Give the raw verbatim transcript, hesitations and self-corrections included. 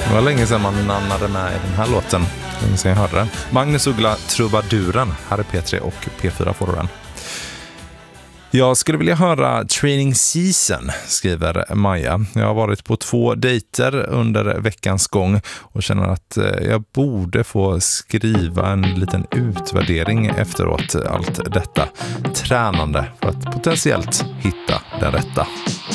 Det var länge sedan man nannade med i den här låten. Länge sedan jag hörde den. Magnus Uggla, Trubaduren. Här är P tre och P fyra får du den. Jag skulle vilja höra Training Season, skriver Maja. Jag har varit på två dejter under veckans gång och känner att jag borde få skriva en liten utvärdering efteråt allt detta tränande för att potentiellt hitta den rätta.